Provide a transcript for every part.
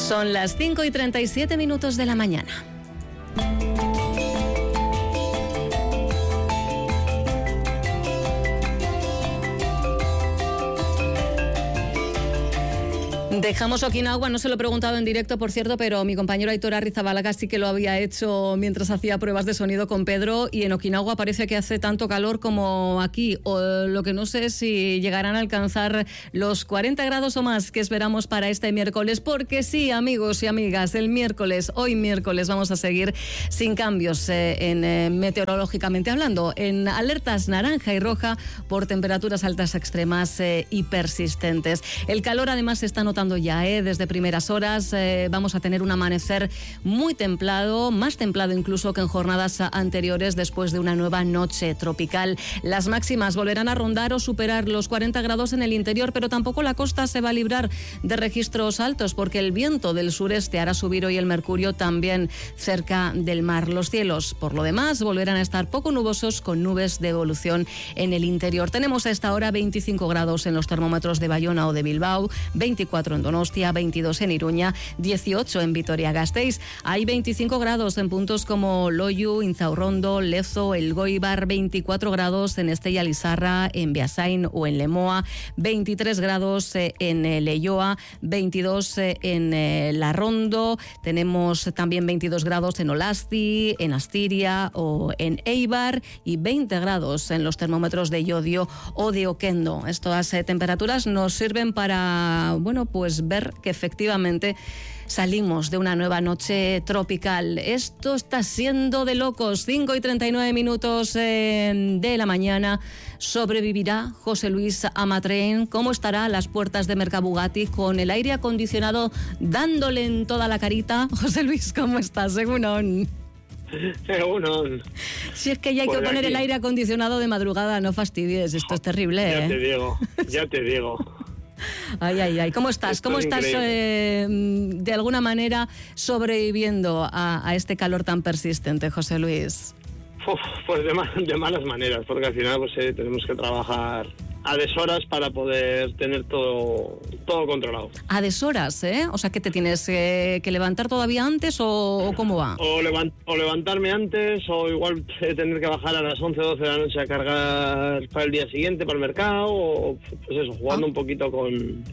Son las 5:37 de la mañana. Dejamos Okinawa, no se lo he preguntado en directo, por cierto, pero mi compañero Aitor Arrizabalaga sí que lo había hecho mientras hacía pruebas de sonido con Pedro, y en Okinawa parece que hace tanto calor como aquí, o lo que no sé es si llegarán a alcanzar los 40 grados o más que esperamos para este miércoles, porque sí, amigos y amigas, hoy miércoles vamos a seguir sin cambios meteorológicamente hablando, en alertas naranja y roja por temperaturas altas extremas y persistentes. El calor además se está notando ya, desde primeras horas. Vamos a tener un amanecer muy templado, más templado incluso que en jornadas anteriores después de una nueva noche tropical. Las máximas volverán a rondar o superar los 40 grados en el interior, pero tampoco la costa se va a librar de registros altos, porque el viento del sureste hará subir hoy el mercurio también cerca del mar. Los cielos, por lo demás, volverán a estar poco nubosos con nubes de evolución en el interior. Tenemos a esta hora 25 grados en los termómetros de Bayona o de Bilbao, 24 en Donostia, 22 en Iruña, 18 en Vitoria-Gasteiz. Hay 25 grados en puntos como Loiu, Inzaurrondo, Lezo, Elgoibar, 24 grados en Estella Lizarra, en Beasain o en Lemoa, 23 grados en Leioa, 22 en Larrondo, tenemos también 22 grados en Olasti, en Astiria o en Eibar, y 20 grados en los termómetros de Llodio o de Oquendo. Estas temperaturas nos sirven para, pues ver que efectivamente salimos de una nueva noche tropical. Esto está siendo de locos. 5:39 de la mañana. ¿Sobrevivirá José Luis Amatren? ¿Cómo estará a las puertas de Mercabugatti con el aire acondicionado dándole en toda la carita? José Luis, ¿cómo estás? Según si es que ya hay que poner el aire acondicionado de madrugada, no fastidies, esto es terrible. Ya te digo. Ay. ¿Cómo estás? ¿Cómo estás de alguna manera sobreviviendo a este calor tan persistente, José Luis? Pues de malas maneras, porque al final tenemos que trabajar a deshoras para poder tener todo controlado. A deshoras, ¿eh? O sea, ¿que te tienes que levantar todavía antes o cómo va? O levantarme antes, o igual tener que bajar a las 11 o 12 de la noche a cargar para el día siguiente, para el mercado, o pues eso, jugando un poquito con...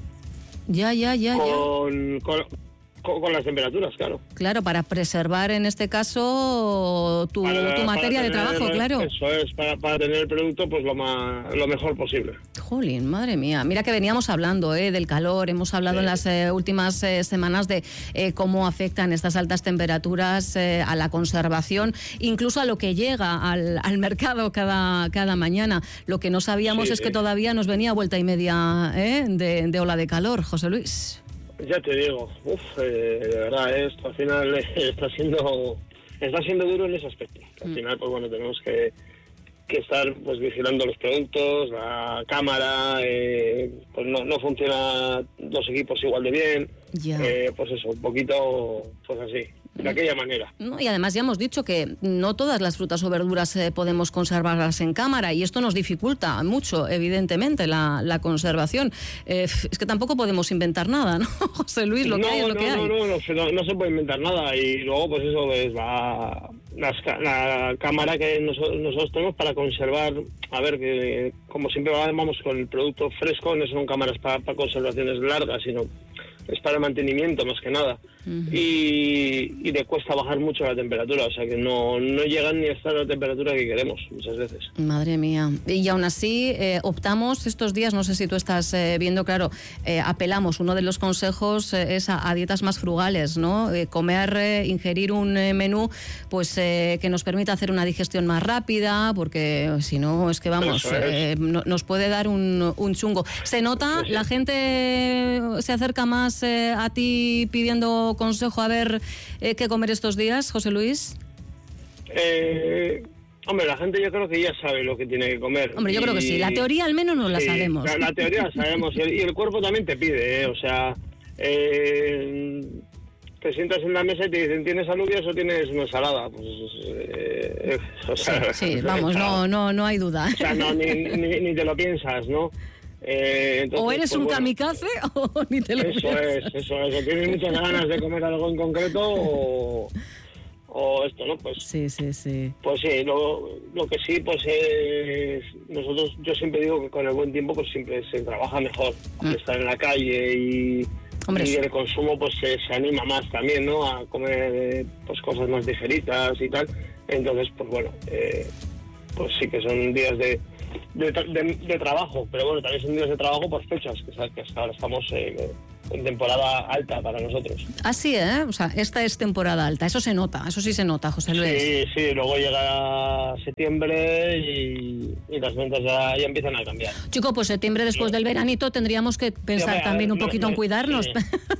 Con las temperaturas, claro. Claro, para preservar en este caso tu materia de trabajo, claro. Eso es, para tener el producto pues lo mejor posible. Jolín, madre mía. Mira que veníamos hablando del calor, hemos hablado en las últimas semanas de cómo afectan estas altas temperaturas a la conservación, incluso a lo que llega al mercado cada mañana. Lo que no sabíamos es que todavía nos venía vuelta y media de ola de calor, José Luis. Ya te digo, de verdad, esto al final está siendo duro en ese aspecto. Al final, pues tenemos que estar pues vigilando los productos, la cámara, pues no funciona los equipos igual de bien, pues eso, un poquito, pues así. De aquella manera. Y además ya hemos dicho que no todas las frutas o verduras podemos conservarlas en cámara, y esto nos dificulta mucho, evidentemente, la conservación. Es que tampoco podemos inventar nada, ¿no, José Luis? Lo que hay es lo que hay. No se puede inventar nada, y luego pues eso es la cámara que nosotros tenemos para conservar, a ver, que como siempre vamos con el producto fresco, no son cámaras para conservaciones largas, sino es para el mantenimiento más que nada. Y le cuesta bajar mucho la temperatura, o sea que no llegan ni a estar a la temperatura que queremos muchas veces. Madre mía. Y aún así optamos estos días, no sé si tú estás viendo, claro, apelamos, uno de los consejos es a dietas más frugales, ¿no? Ingerir un menú pues que nos permita hacer una digestión más rápida, porque si no es que nos puede dar un chungo. ¿Se nota? ¿La gente se acerca más a ti pidiendo consejo a ver qué comer estos días, José Luis? Hombre, la gente yo creo que ya sabe lo que tiene que comer. Hombre, yo creo que sí. La teoría al menos no la sabemos. La teoría la sabemos y el cuerpo también te pide, o sea... te sientas en la mesa y te dicen, ¿tienes alubias o tienes una ensalada? Pues, vamos, no hay duda. O sea, ni te lo piensas, ¿no? Entonces, o eres pues, un kamikaze o ni te lo crees. Eso es. O tienes muchas ganas de comer algo en concreto o esto, ¿no? Pues sí. Pues sí, lo que sí, pues nosotros, yo siempre digo que con el buen tiempo pues siempre se trabaja mejor. Estar en la calle y el consumo pues se anima más también, ¿no? A comer pues cosas más ligeritas y tal. Entonces, pues bueno, pues sí que son días de trabajo, pero bueno, también son días de trabajo por fechas, que sabes que hasta ahora estamos en temporada alta para nosotros. Así, o sea, esta es temporada alta, eso sí se nota, José Luis. Sí, luego llega septiembre y las ventas ya empiezan a cambiar. Chico, pues septiembre después del veranito tendríamos que pensar también un poquito en cuidarnos.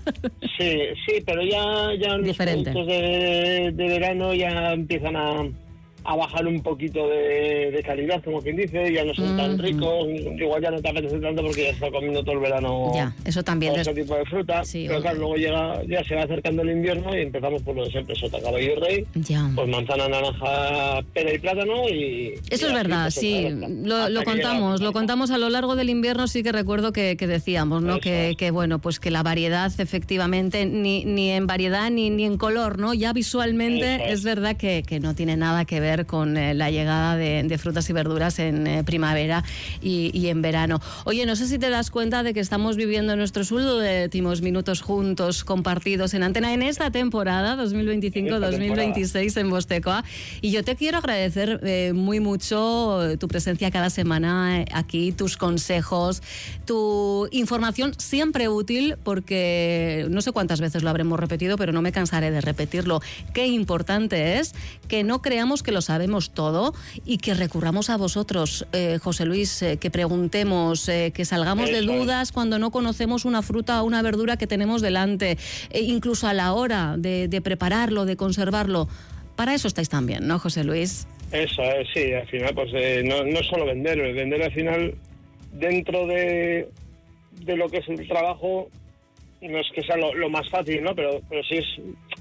Sí, pero ya los productos de verano ya empiezan a bajar un poquito de calidad, como quien dice, ya no son tan ricos, igual ya no te apetece tanto porque ya está comiendo todo el verano eso también ese tipo de fruta, pero claro, luego ya se va acercando el invierno y empezamos por lo de siempre, sota, caballo y rey, pues manzana, naranja, pera y plátano y... Eso es verdad, sí, lo contamos a lo largo del invierno, sí que recuerdo que decíamos, ¿no? Que bueno, pues que la variedad efectivamente, ni en variedad ni en color, ¿no? Ya visualmente es verdad que no tiene nada que ver con la llegada de frutas y verduras en primavera y en verano. Oye, no sé si te das cuenta de que estamos viviendo nuestros últimos minutos juntos, compartidos en antena en esta temporada 2025-2026 en Vostecoa, y yo te quiero agradecer muy mucho tu presencia cada semana aquí, tus consejos, tu información siempre útil, porque no sé cuántas veces lo habremos repetido, pero no me cansaré de repetirlo. Qué importante es que no creamos que lo sabemos todo y que recurramos a vosotros, José Luis, que preguntemos, que salgamos de dudas cuando no conocemos una fruta o una verdura que tenemos delante, incluso a la hora de prepararlo, de conservarlo. Para eso estáis también, ¿no, José Luis? Eso es, sí, al final pues no solo vender al final dentro de lo que es el trabajo, no es que sea lo más fácil, ¿no? Pero sí es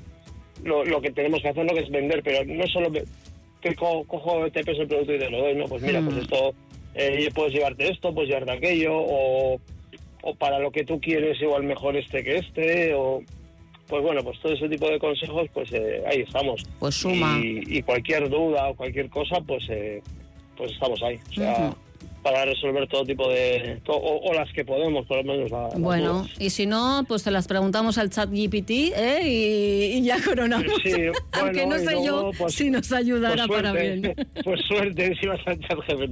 lo que tenemos que hacer, ¿no? Que es vender, pero no solo que cojo, te peso el producto y te lo doy, ¿no? Pues mira, pues esto, puedes llevarte esto, puedes llevarte aquello, o para lo que tú quieres igual mejor que o... Pues bueno, pues todo ese tipo de consejos, pues ahí estamos. Pues suma. Y cualquier duda o cualquier cosa, pues estamos ahí. O sea, para resolver todo tipo de... O las que podemos, por lo menos. Bueno, y si no, pues te las preguntamos al ChatGPT, y ya coronamos. Sí, bueno, aunque no sé yo pues, si nos ayudará pues para bien. Pues suerte si vas al ChatGPT.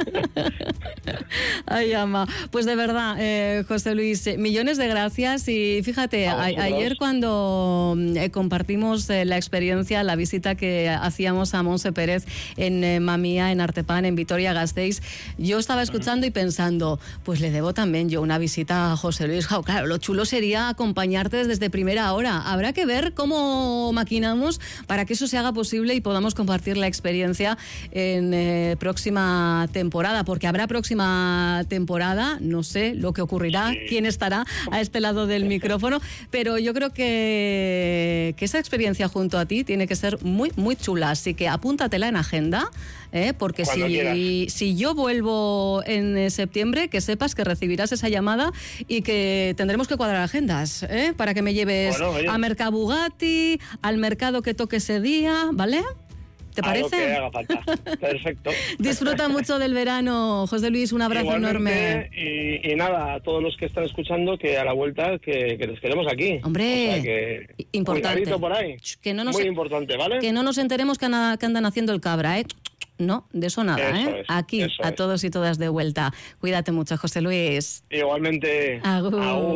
Ay, ama. Pues de verdad, José Luis, millones de gracias. Y fíjate, ayer cuando compartimos la experiencia, la visita que hacíamos a Montse Pérez en Mamía, en Artepan, en Vitoria-Gasteiz, yo estaba escuchando y pensando, pues le debo también yo una visita a José Luis. Claro, lo chulo sería acompañarte desde primera hora. Habrá que ver cómo maquinamos para que eso se haga posible y podamos compartir la experiencia en próxima temporada, porque habrá próxima temporada, no sé lo que ocurrirá, quién estará a este lado del micrófono, pero yo creo que esa experiencia junto a ti tiene que ser muy, muy chula, así que apúntatela en agenda, porque si yo vuelvo en septiembre, que sepas que recibirás esa llamada y que tendremos que cuadrar agendas, para que me lleves a Mercabugatti, al mercado que toque ese día, ¿vale? ¿Te parece? Algo que haga falta. Perfecto. Disfruta mucho del verano, José Luis, un abrazo enorme. Y nada, a todos los que están escuchando, que a la vuelta, que les queremos aquí. Hombre, o sea que, importante. Por ahí. Que no nos, muy importante, ¿vale? Que no nos enteremos que andan haciendo el cabra, ¿eh? No, de eso nada, Aquí, a todos y todas de vuelta. Cuídate mucho, José Luis. Igualmente. Agur.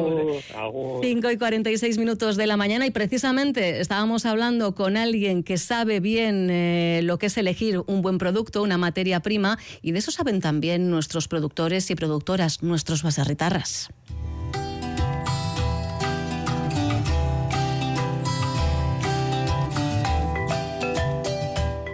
5:46 de la mañana, y precisamente estábamos hablando con alguien que sabe bien lo que es elegir un buen producto, una materia prima, y de eso saben también nuestros productores y productoras, nuestros baserritarras.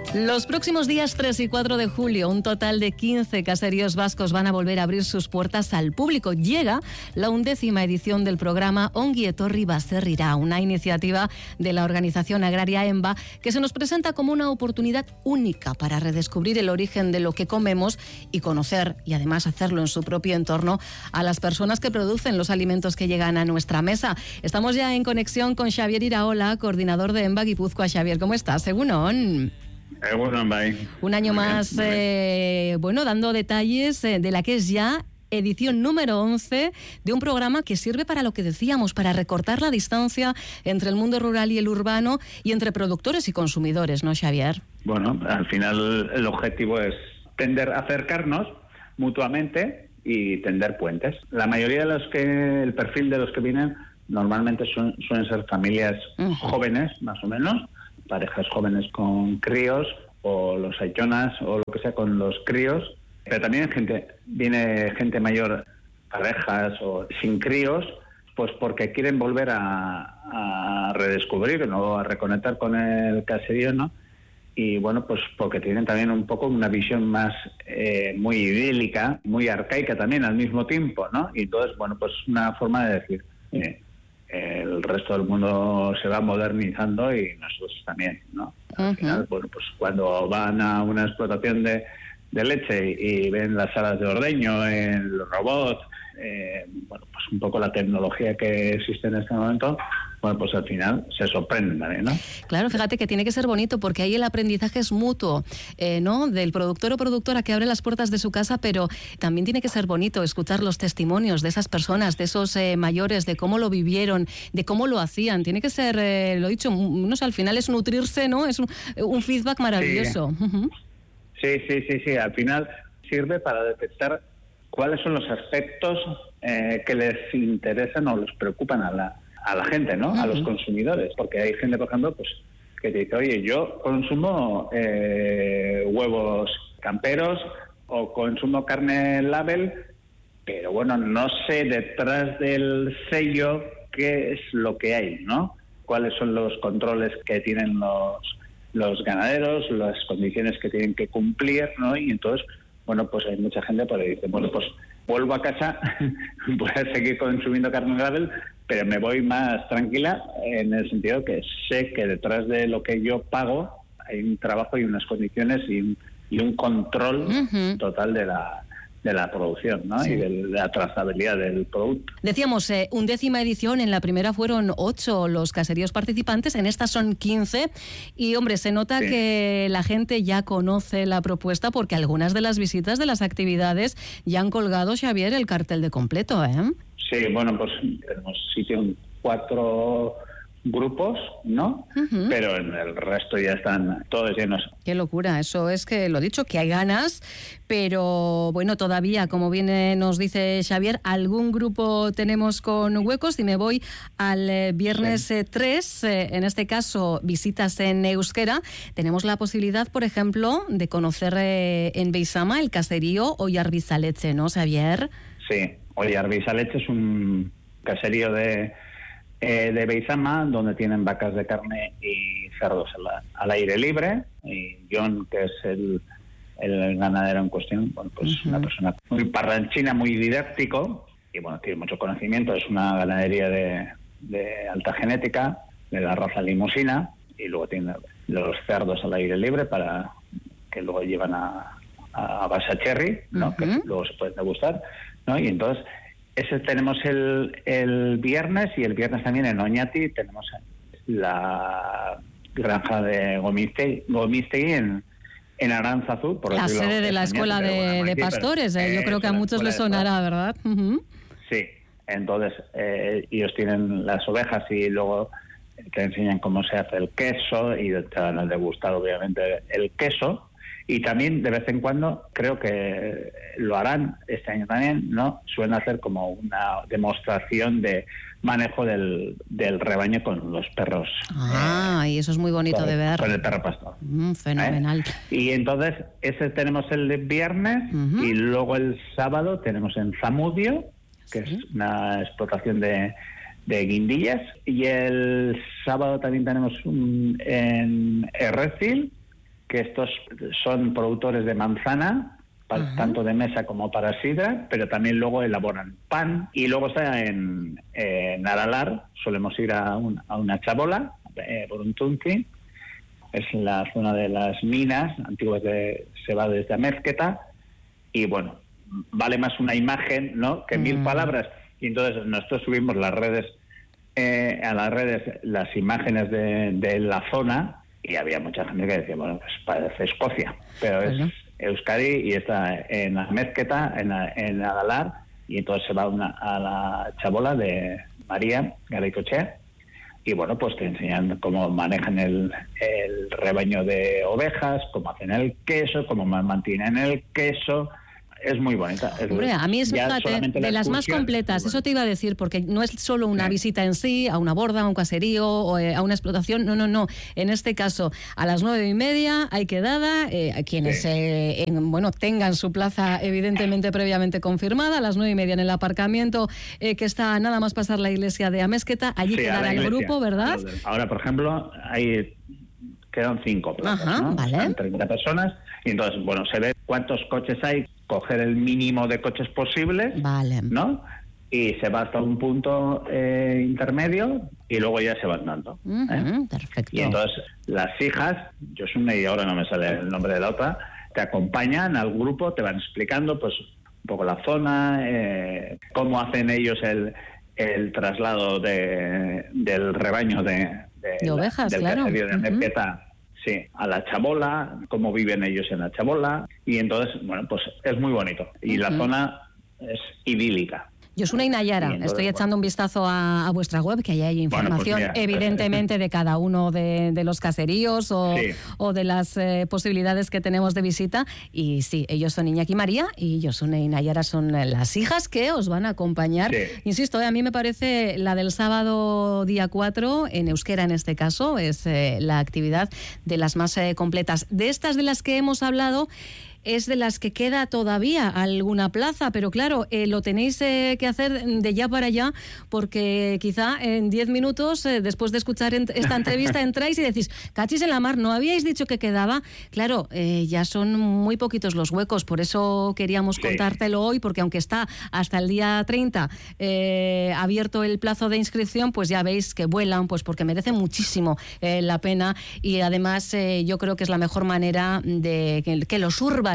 Los próximos días 3 y 4 de julio, un total de 15 caseríos vascos van a volver a abrir sus puertas al público. Llega la 11ª edición del programa Ongi Etorri Baserrira, una iniciativa de la organización agraria EMBA que se nos presenta como una oportunidad única para redescubrir el origen de lo que comemos y conocer, y además hacerlo en su propio entorno, a las personas que producen los alimentos que llegan a nuestra mesa. Estamos ya en conexión con Xavier Iraola, coordinador de EMBA Guipúzcoa. Xavier, ¿cómo estás? Egunon. Un año más, dando detalles de la que es ya edición número 11 de un programa que sirve para lo que decíamos, para recortar la distancia entre el mundo rural y el urbano y entre productores y consumidores, ¿no, Xavier? Bueno, al final el objetivo es acercarnos mutuamente y tender puentes. La mayoría de el perfil de los que vienen normalmente suelen ser familias jóvenes, más o menos, parejas jóvenes con críos, o los aitonas, o lo que sea con los críos, pero también viene gente mayor, parejas o sin críos, pues porque quieren volver a redescubrir, ¿no?, a reconectar con el caserío, ¿no? Y bueno, pues porque tienen también un poco una visión más muy idílica, muy arcaica también al mismo tiempo, ¿no? Y entonces, bueno, pues una forma de decir, el resto del mundo se va modernizando y nosotros también, ¿no? Al final, bueno, pues cuando van a una explotación de leche y ven las salas de ordeño, los robots, bueno, pues un poco la tecnología que existe en este momento, bueno, pues al final se sorprenden también, ¿no? Claro, fíjate que tiene que ser bonito porque ahí el aprendizaje es mutuo, ¿no? Del productor o productora que abre las puertas de su casa, pero también tiene que ser bonito escuchar los testimonios de esas personas, de esos mayores, de cómo lo vivieron, de cómo lo hacían. Tiene que ser, lo he dicho, no sé, al final es nutrirse, ¿no? Es un feedback maravilloso. Sí. Al final sirve para detectar cuáles son los aspectos que les interesan o les preocupan a la gente, ¿no? A los consumidores, porque hay gente, por ejemplo, pues que te dice, oye, yo consumo huevos camperos o consumo carne label, pero bueno, no sé detrás del sello qué es lo que hay, ¿no? Cuáles son los controles que tienen los ganaderos, las condiciones que tienen que cumplir, ¿no? Y entonces, bueno, pues hay mucha gente que dice, bueno, pues vuelvo a casa, voy a seguir consumiendo carne label, pero me voy más tranquila en el sentido que sé que detrás de lo que yo pago hay un trabajo y unas condiciones y un control total de la producción, ¿no? Sí. Y de la trazabilidad del producto. Decíamos, 11ª edición, en la primera fueron 8 los caseríos participantes, en esta son 15, y hombre, se nota que la gente ya conoce la propuesta porque algunas de las visitas de las actividades ya han colgado, Xavier, el cartel de completo, ¿eh? Sí, bueno, pues tenemos sitio en 4 grupos, ¿no? Pero en el resto ya están todos llenos. Qué locura, eso es que lo dicho, que hay ganas, pero bueno, todavía, como bien nos dice Xavier, algún grupo tenemos con huecos y me voy al viernes 3, en este caso visitas en euskera. Tenemos la posibilidad, por ejemplo, de conocer en Beizama el caserío Oiarbizaleche, ¿no, Xavier? Sí, Oiarbizaleche es un caserío de Beizama, donde tienen vacas de carne y cerdos al aire libre, y John, que es el ganadero en cuestión, bueno, pues una persona muy parlanchina, muy didáctico, y bueno, tiene mucho conocimiento. Es una ganadería de alta genética, de la raza limusina, y luego tiene los cerdos al aire libre para que luego llevan a base cherry, ¿no? Que luego se pueden degustar, ¿no? Y entonces ese tenemos el viernes, y el viernes también en Oñati tenemos la granja de Gomistegui en Aránzazu, por la sede de la escuela de pastores, yo creo que a muchos les sonará, ¿verdad? Sí, entonces ellos tienen las ovejas y luego te enseñan cómo se hace el queso y te van a degustar obviamente el queso. Y también de vez en cuando, creo que lo harán este año también, ¿no? Suelen hacer como una demostración de manejo del rebaño con los perros. Y eso es muy bonito de ver. Con el perro pastor. Fenomenal. Y entonces, ese tenemos el viernes, y luego el sábado tenemos en Zamudio, que es una explotación de guindillas, y el sábado también tenemos en Errezil, que estos son productores de manzana, tanto de mesa como para sidra, pero también luego elaboran pan. Y luego está en Aralar, solemos ir a una chabola, por un tunti, es la zona de las minas antiguas, se va desde Amezqueta, y bueno, vale más una imagen, ¿no?, que 1000 palabras. Y entonces nosotros subimos a las redes las imágenes de la zona, y había mucha gente que decía, bueno, pues parece Escocia, pero es Euskadi, y está en Amezqueta, en Aralar, y entonces se va a la chabola de María Garaycochea, y bueno, pues te enseñan cómo manejan el rebaño de ovejas, cómo hacen el queso, cómo mantienen el queso. Es muy bonita. Hombre, a mí es, fíjate, de las más completas, eso te iba a decir, porque no es solo una visita en sí, a una borda, a un caserío, o a una explotación, no. En este caso, a las 9:30 hay quedada, a quienes tengan su plaza evidentemente previamente confirmada, a las 9:30 en el aparcamiento, que está nada más pasar la iglesia de Amezqueta, allí quedará el grupo, ¿verdad? Ahora, por ejemplo, quedan 5 plazas, ¿no? Vale. Están 30 personas, y entonces, bueno, se ve cuántos coches hay, coger el mínimo de coches posibles, vale, ¿no? Y se va hasta un punto intermedio, y luego ya se van dando. Perfecto. Y entonces las hijas, Josune, y ahora no me sale el nombre de la otra, te acompañan al grupo, te van explicando pues un poco la zona, cómo hacen ellos el traslado del rebaño de ovejas, del claro, caserío de Amezqueta, sí, a la chabola, cómo viven ellos en la chabola, y entonces, bueno, pues es muy bonito. Y la zona es idílica. Josune y Nayara, entonces, estoy echando un vistazo a vuestra web, que ahí hay información, evidentemente, de cada uno de los caseríos o de las posibilidades que tenemos de visita. Y sí, ellos son Iñaki y María, y Josune y Nayara son las hijas que os van a acompañar. Sí. Insisto, a mí me parece la del sábado día 4, en euskera en este caso, es la actividad de las más completas. De estas de las que hemos hablado, es de las que queda todavía alguna plaza, pero claro, lo tenéis que hacer de ya para allá, porque quizá en 10 minutos, después de escuchar esta entrevista, entráis y decís, cachis en la mar, ¿no habíais dicho que quedaba? Claro, ya son muy poquitos los huecos, por eso queríamos contártelo hoy, porque aunque está hasta el día 30 abierto el plazo de inscripción, pues ya veis que vuelan, pues porque merece muchísimo la pena, y además yo creo que es la mejor manera de que los urbanitas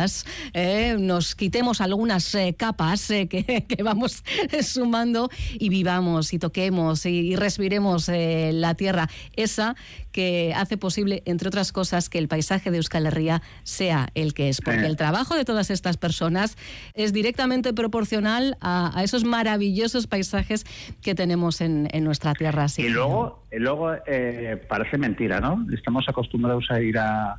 nos quitemos algunas capas que vamos sumando, y vivamos y toquemos y respiremos la tierra esa que hace posible, entre otras cosas, que el paisaje de Euskal Herria sea el que es, porque el trabajo de todas estas personas es directamente proporcional a esos maravillosos paisajes que tenemos en nuestra tierra. Y luego parece mentira, ¿no? Estamos acostumbrados a ir a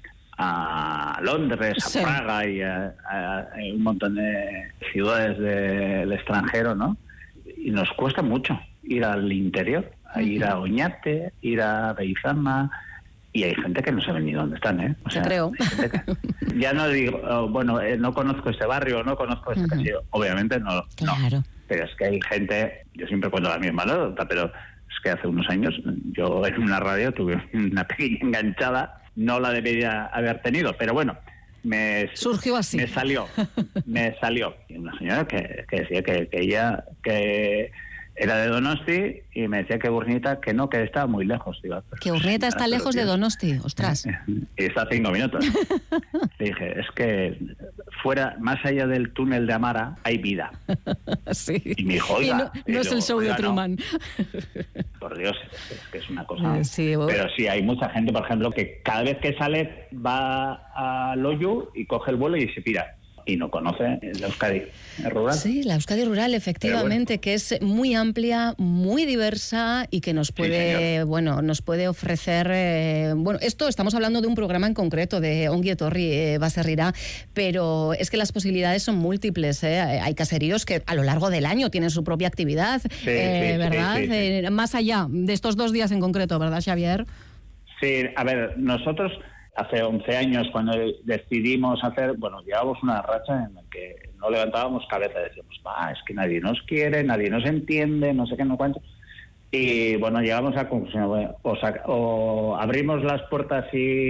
Londres, a Praga y a un montón de ciudades del extranjero, ¿no? Y nos cuesta mucho ir al interior, ir a Oñate, ir a Beizama, y hay gente que no sabe ni dónde están, ¿eh? O sea, creo. Ya no digo, no conozco este barrio, no conozco este casillo. Obviamente no. Claro. Pero es que hay gente, yo siempre cuento la misma anécdota, pero es que hace unos años yo en una radio tuve una pequeña enganchada. No la debería haber tenido, pero bueno, surgió así. Me salió. Y una señora que decía que ella era de Donosti, y me decía que Urnieta, que estaba muy lejos. Digo, que Urnieta está lejos de Donosti, ostras. Y está a 5 minutos. Le dije, es que más allá del túnel de Amara, hay vida. Sí. Y me dijo, oiga. Y no es el show de Truman. No. Por Dios, es que es una cosa. Sí, pero sí, hay mucha gente, por ejemplo, que cada vez que sale va a Loiu y coge el vuelo y se pira. Y no conoce la Euskadi rural. Sí, la Euskadi rural, efectivamente, que es muy amplia, muy diversa, y que nos puede, nos puede ofrecer... esto estamos hablando de un programa en concreto, de Ongi Etorri Baserrira, pero es que las posibilidades son múltiples. Hay caseríos que a lo largo del año tienen su propia actividad, ¿verdad? Sí. Más allá de estos 2 días en concreto, ¿verdad, Xavier? Sí, a ver, nosotros... Hace 11 años, cuando decidimos llevábamos una racha en la que no levantábamos cabeza, decíamos, es que nadie nos quiere, nadie nos entiende, no sé qué, no cuánto. Y bueno, llegamos a la conclusión, o abrimos las puertas y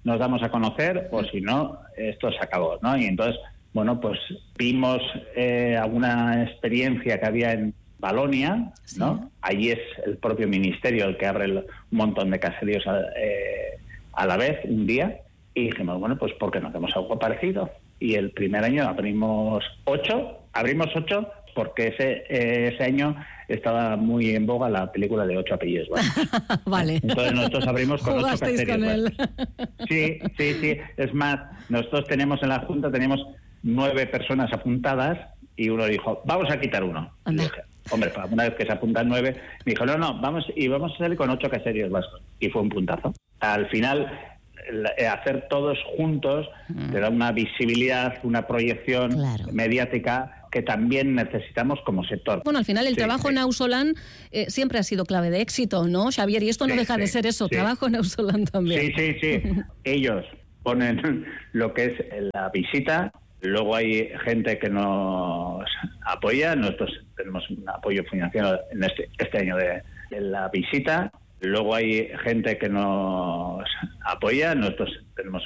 nos damos a conocer, o si no, esto se acabó, ¿no? Y entonces, bueno, pues vimos alguna experiencia que había en Valonia, ¿no? Sí. Allí es el propio ministerio el que abre un montón de caseríos a la vez, un día, y dijimos, bueno, pues ¿por qué no hacemos algo parecido? Y el primer año abrimos 8 porque ese año estaba muy en boga la película de 8 apellidos. Vale. Entonces nosotros abrimos con 8 caseríos. Con él. Sí. Es más, nosotros tenemos en la Junta, tenemos 9 personas apuntadas y uno dijo, vamos a quitar uno. Y dije, hombre, una vez que se apuntan 9, me dijo, no, vamos a salir con 8 caseríos vascos. Y fue un puntazo. Al final, hacer todos juntos te da una visibilidad, una proyección mediática que también necesitamos como sector. Bueno, al final el trabajo en Ausolan siempre ha sido clave de éxito, ¿no, Xavier? Y esto no deja de ser eso, trabajo en Ausolan también. Sí. Ellos ponen lo que es la visita, luego hay gente que nos apoya, nosotros tenemos un apoyo financiero en este año de la visita. Luego hay gente que nos apoya, nosotros tenemos